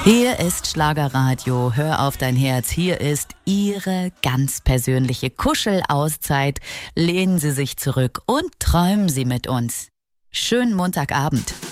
Hier ist Schlagerradio, hör auf dein Herz, hier ist Ihre ganz persönliche Kuschelauszeit. Lehnen Sie sich zurück und träumen Sie mit uns. Schönen Montagabend.